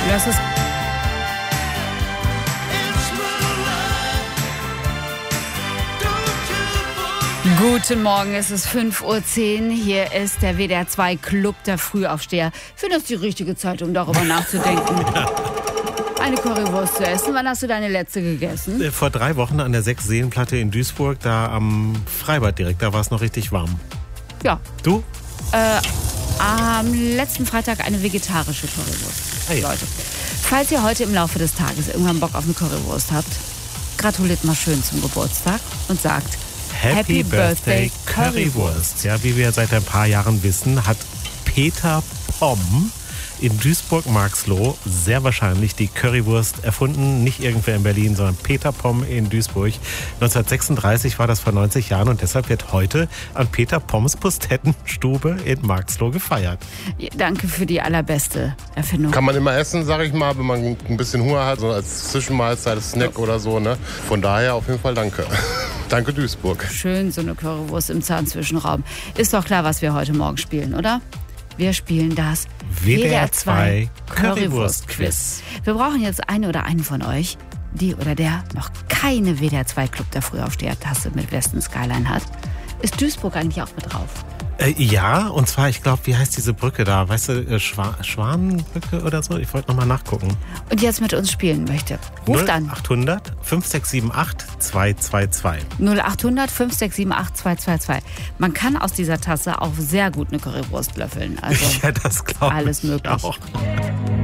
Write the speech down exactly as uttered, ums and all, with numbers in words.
Das ist Guten Morgen, es ist fünf Uhr zehn. Hier ist der W D R zwei Club der Frühaufsteher. Ich finde das die richtige Zeit, um darüber nachzudenken. Eine Currywurst zu essen. Wann hast du deine letzte gegessen? Vor drei Wochen an der Sechs-Seen-Platte in Duisburg, da am Freibad direkt. Da war es noch richtig warm. Ja. Du? Äh, am letzten Freitag eine vegetarische Currywurst. Hey. Leute, falls ihr heute im Laufe des Tages irgendwann Bock auf eine Currywurst habt, gratuliert mal schön zum Geburtstag und sagt Happy, Happy Birthday, Birthday Currywurst. Currywurst. Ja, wie wir seit ein paar Jahren wissen, hat Peter Pomm in Duisburg-Marxloh sehr wahrscheinlich die Currywurst erfunden. Nicht irgendwer in Berlin, sondern Peter Pomm in Duisburg. neunzehnhundertsechsunddreißig war das vor neunzig Jahren und deshalb wird heute an Peter Pomms Pustettenstube in Marxloh gefeiert. Ja, danke für die allerbeste Erfindung. Kann man immer essen, sag ich mal, wenn man ein bisschen Hunger hat, so als Zwischenmahlzeit, als Snack oder so. Ne? Von daher auf jeden Fall danke. Danke Duisburg. Schön, so eine Currywurst im Zahnzwischenraum. Ist doch klar, was wir heute Morgen spielen, oder? Wir spielen das W D R zwei Currywurst-Quiz. Wir brauchen jetzt eine oder einen von euch, die oder der noch keine W D R zwei Club der Frühaufsteher-Tasse mit Western Skyline hat. Ist Duisburg eigentlich auch mit drauf? Äh, ja, und zwar, ich glaube, wie heißt diese Brücke da? Weißt du, äh, Schwa Schwanenbrücke oder so? Ich wollte nochmal nachgucken. Und jetzt mit uns spielen möchte, ruft an. achthundert fünf sechs sieben acht zwei zwei zwei. null achthundert fünf sechs sieben acht zwei zwei zwei. Man kann aus dieser Tasse auch sehr gut eine Currywurst löffeln. Also Ja, das glaube ich alles möglich. auch.